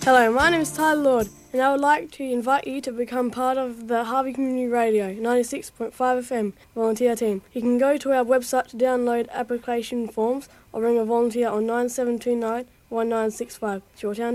Hello, my name is Tyler Lord, and I would like to invite you to become part of the Harvey Community Radio 96.5 FM volunteer team. You can go to our website to download application forms or ring a volunteer on 9729 1965. Shoretown